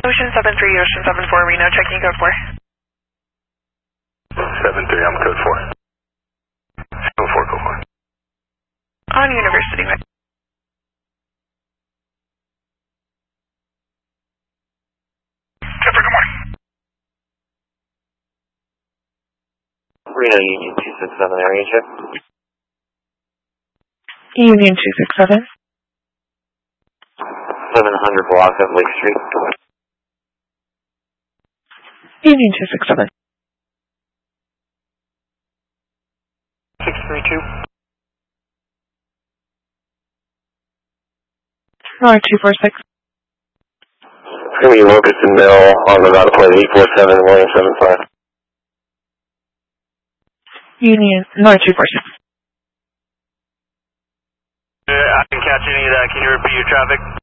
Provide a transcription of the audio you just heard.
Ocean 73, Ocean 74, Reno, checking code 4. 73, I'm code 4. Code 4, code 4. On University, ma'am. Trevor, good morning. Reno Union 267, area check. Union 267. 700 block of Lake Street. Union 267. 632. Runway 246. It's going to be Locust and Mill on the data plane 847 William 75. Union, Runway 246. I didn't catch any of that. Can you repeat your traffic?